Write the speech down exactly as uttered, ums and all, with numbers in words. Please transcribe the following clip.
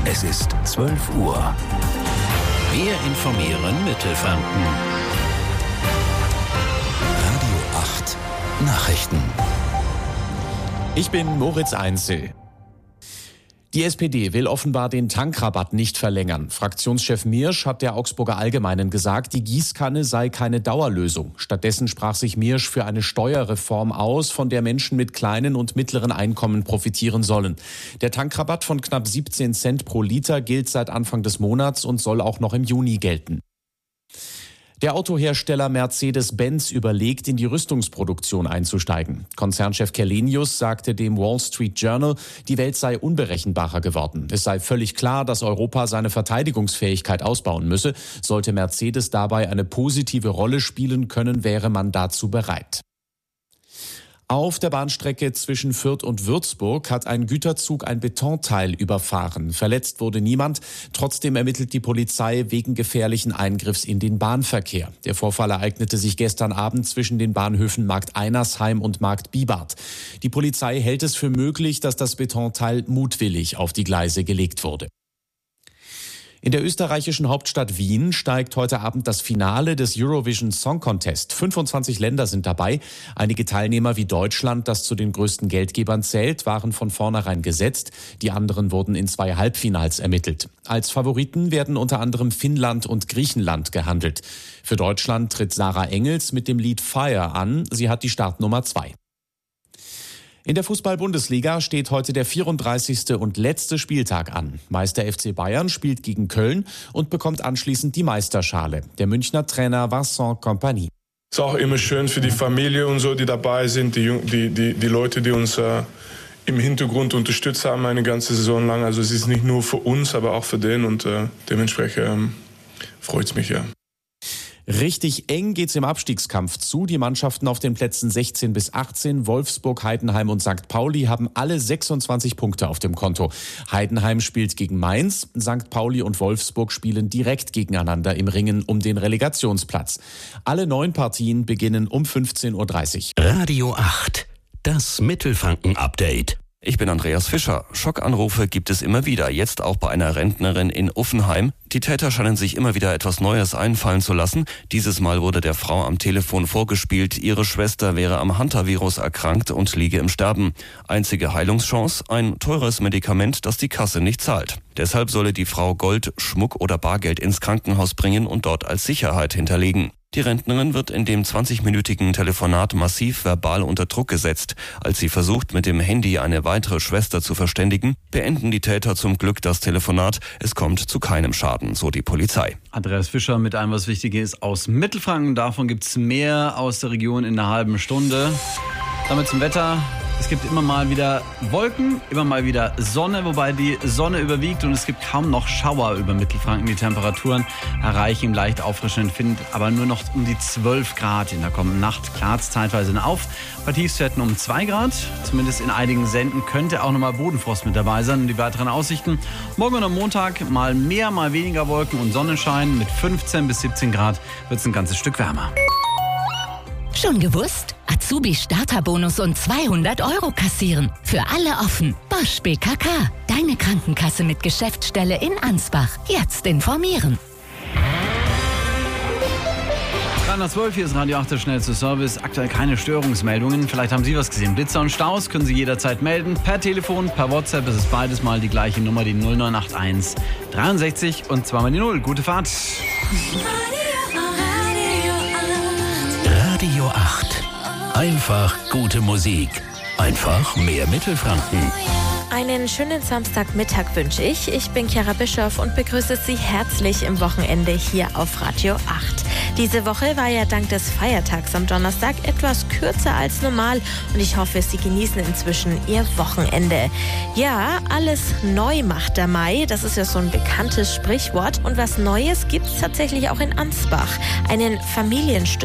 Es ist zwölf Uhr. Wir informieren Mittelfranken. Radio acht Nachrichten. Ich bin Moritz Einzel. Die S P D will offenbar den Tankrabatt nicht verlängern. Fraktionschef Miersch hat der Augsburger Allgemeinen gesagt, die Gießkanne sei keine Dauerlösung. Stattdessen sprach sich Miersch für eine Steuerreform aus, von der Menschen mit kleinen und mittleren Einkommen profitieren sollen. Der Tankrabatt von knapp siebzehn Cent pro Liter gilt seit Anfang des Monats und soll auch noch im Juni gelten. Der Autohersteller Mercedes-Benz überlegt, in die Rüstungsproduktion einzusteigen. Konzernchef Källenius sagte dem Wall Street Journal, die Welt sei unberechenbarer geworden. Es sei völlig klar, dass Europa seine Verteidigungsfähigkeit ausbauen müsse. Sollte Mercedes dabei eine positive Rolle spielen können, wäre man dazu bereit. Auf der Bahnstrecke zwischen Fürth und Würzburg hat ein Güterzug ein Betonteil überfahren. Verletzt wurde niemand. Trotzdem ermittelt die Polizei wegen gefährlichen Eingriffs in den Bahnverkehr. Der Vorfall ereignete sich gestern Abend zwischen den Bahnhöfen Markt Einersheim und Markt Bibart. Die Polizei hält es für möglich, dass das Betonteil mutwillig auf die Gleise gelegt wurde. In der österreichischen Hauptstadt Wien steigt heute Abend das Finale des Eurovision Song Contest. fünfundzwanzig Länder sind dabei. Einige Teilnehmer wie Deutschland, das zu den größten Geldgebern zählt, waren von vornherein gesetzt. Die anderen wurden in zwei Halbfinals ermittelt. Als Favoriten werden unter anderem Finnland und Griechenland gehandelt. Für Deutschland tritt Sarah Engels mit dem Lied Fire an. Sie hat die Startnummer zwei. In der Fußball-Bundesliga steht heute der vierunddreißigste und letzte Spieltag an. Meister F C Bayern spielt gegen Köln und bekommt anschließend die Meisterschale. Der Münchner Trainer Vincent Kompany. Es ist auch immer schön für die Familie und so, die dabei sind, die, die, die, die Leute, die uns äh, im Hintergrund unterstützt haben eine ganze Saison lang. Also es ist nicht nur für uns, aber auch für den und äh, dementsprechend ähm, freut es mich, ja. Richtig eng geht's im Abstiegskampf zu. Die Mannschaften auf den Plätzen sechzehn bis achtzehn, Wolfsburg, Heidenheim und Sankt Pauli, haben alle sechsundzwanzig Punkte auf dem Konto. Heidenheim spielt gegen Mainz, Sankt Pauli und Wolfsburg spielen direkt gegeneinander im Ringen um den Relegationsplatz. Alle neun Partien beginnen um fünfzehn Uhr dreißig. Radio acht, das Mittelfranken-Update. Ich bin Andreas Fischer. Schockanrufe gibt es immer wieder, jetzt auch bei einer Rentnerin in Uffenheim. Die Täter scheinen sich immer wieder etwas Neues einfallen zu lassen. Dieses Mal wurde der Frau am Telefon vorgespielt, ihre Schwester wäre am Hantavirus erkrankt und liege im Sterben. Einzige Heilungschance, ein teures Medikament, das die Kasse nicht zahlt. Deshalb solle die Frau Gold, Schmuck oder Bargeld ins Krankenhaus bringen und dort als Sicherheit hinterlegen. Die Rentnerin wird in dem zwanzigminütigen Telefonat massiv verbal unter Druck gesetzt. Als sie versucht, mit dem Handy eine weitere Schwester zu verständigen, beenden die Täter zum Glück das Telefonat. Es kommt zu keinem Schaden, so die Polizei. Andreas Fischer mit einem, was wichtig ist, aus Mittelfranken. Davon gibt es mehr aus der Region in einer halben Stunde. Damit zum Wetter. Es gibt immer mal wieder Wolken, immer mal wieder Sonne, wobei die Sonne überwiegt und es gibt kaum noch Schauer über Mittelfranken. Die Temperaturen erreichen im leicht auffrischenden Wind aber nur noch um die zwölf Grad. In der kommenden Nacht klart es zeitweise auf. Bei Tiefstwerten um zwei Grad. Zumindest in einigen Senden könnte auch nochmal Bodenfrost mit dabei sein. Und die weiteren Aussichten: Morgen und am Montag mal mehr, mal weniger Wolken und Sonnenschein. Mit fünfzehn bis siebzehn Grad wird es ein ganzes Stück wärmer. Schon gewusst? Azubi-Starterbonus und zweihundert Euro kassieren. Für alle offen. Bosch B K K. Deine Krankenkasse mit Geschäftsstelle in Ansbach. Jetzt informieren. drei nach zwölf, hier ist Radio acht, der schnellste Service. Aktuell keine Störungsmeldungen. Vielleicht haben Sie was gesehen. Blitzer und Staus können Sie jederzeit melden. Per Telefon, per WhatsApp. Es ist beides mal die gleiche Nummer, die null neun acht eins dreiundsechzig und zweimal die null. Gute Fahrt. Radio acht. Einfach gute Musik. Einfach mehr Mittelfranken. Einen schönen Samstagmittag wünsche ich. Ich bin Chiara Bischoff und begrüße Sie herzlich im Wochenende hier auf Radio acht. Diese Woche war ja dank des Feiertags am Donnerstag etwas kürzer als normal und ich hoffe, Sie genießen inzwischen Ihr Wochenende. Ja, alles neu macht der Mai, das ist ja so ein bekanntes Sprichwort und was Neues gibt es tatsächlich auch in Ansbach. Einen Familienstück